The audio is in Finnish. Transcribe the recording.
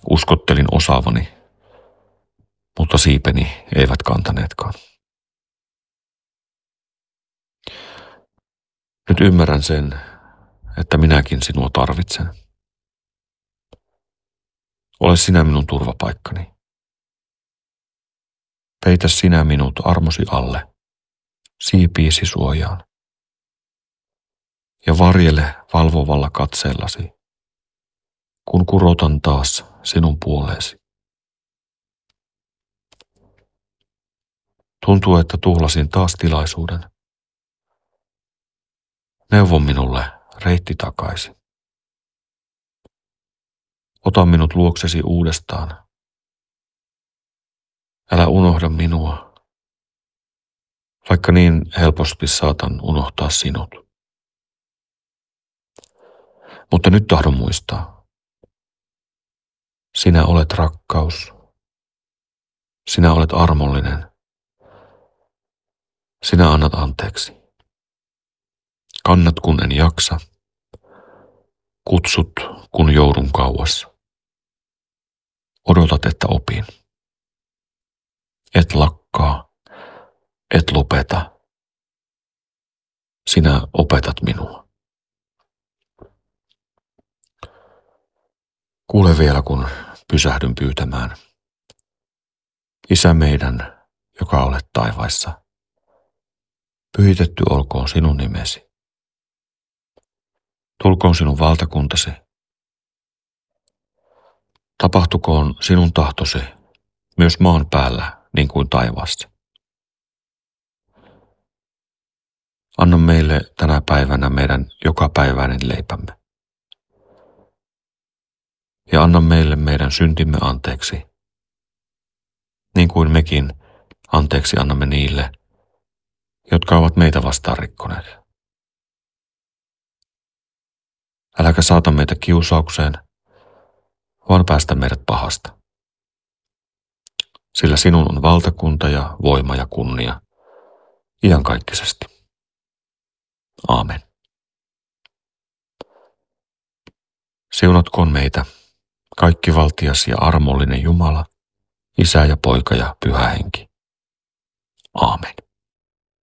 Uskottelin osaavani, mutta siipeni eivät kantaneetkaan. Nyt ymmärrän sen, että minäkin sinua tarvitsen. Ole sinä minun turvapaikkani. Peitä sinä minut armosi alle, siipiisi suojaan. Ja varjele valvovalla katseellasi, kun kurotan taas sinun puoleesi. Tuntuu, että tuhlasin taas tilaisuuden. Neuvo minulle reitti takaisin. Ota minut luoksesi uudestaan. Älä unohda minua, vaikka niin helposti saatan unohtaa sinut. Mutta nyt tahdon muistaa. Sinä olet rakkaus. Sinä olet armollinen. Sinä annat anteeksi. Kannat kun en jaksa. Kutsut kun joudun kauas. Odotat, että opin. Et lakkaa, et lopeta. Sinä opetat minua. Kuule vielä, kun pysähdyn pyytämään. Isä meidän, joka olet taivaissa, pyhitetty olkoon sinun nimesi. Tulkoon sinun valtakuntasi. Tapahtukoon sinun tahtosi myös maan päällä niin kuin taivaassa. Anna meille tänä päivänä meidän jokapäiväinen leipämme. Ja anna meille meidän syntimme anteeksi, niin kuin mekin anteeksi annamme niille, jotka ovat meitä vastaan rikkoneet. Äläkä saata meitä kiusaukseen, vaan päästä meidät pahasta. Sillä sinun on valtakunta ja voima ja kunnia iankaikkisesti. Aamen. Siunatkoon meitä kaikkivaltias ja armollinen Jumala, Isä ja Poika ja Pyhä Henki. Aamen.